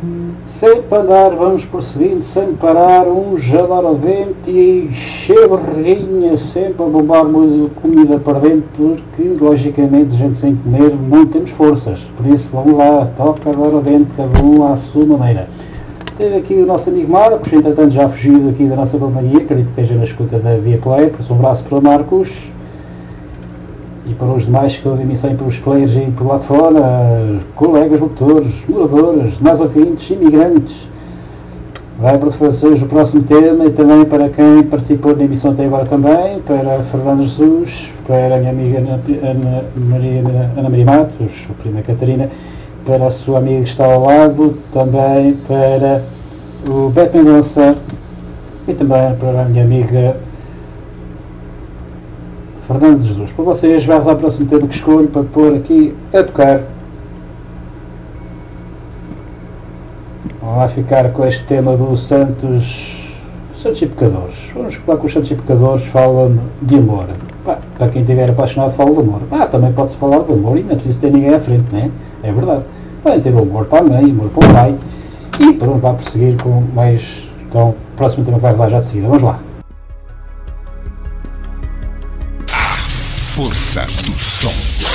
Sempre a andar, vamos prosseguindo, sem parar, um jalar ao vento e encher a barriguinha, sempre a bombar comida para dentro, porque logicamente gente sem comer não temos forças, por isso vamos lá, toca a dar ao dente, cada um à sua maneira. Teve aqui o nosso amigo Marcos, entretanto já fugiu aqui da nossa companhia, acredito que esteja na escuta da Via Play, por isso um abraço para Marcos. E para os demais que ouvem emissão pelos players e por lá de fora, colegas locutores, moradores, mais ouvintes, imigrantes. Vai para vocês o próximo tema e também para quem participou na emissão até agora também, para Fernando Jesus, para a minha amiga Ana Maria Matos, a prima Catarina, para a sua amiga que está ao lado, também para o Beto Mendonça e também para a minha amiga Fernando Jesus. Para vocês, vai lá o próximo tema que escolho para pôr aqui a tocar. Vamos lá ficar com este tema do Santos e Pecadores. Vamos falar com os Santos e Pecadores, falam de amor. Para quem estiver apaixonado, fala de amor. Também pode-se falar de amor e não é preciso ter ninguém à frente, não é? É verdade. Podem ter amor para a mãe, amor para o pai. E pronto, vamos prosseguir com mais. Então, o próximo tema que vai falar já de seguida. Vamos lá. Força do som.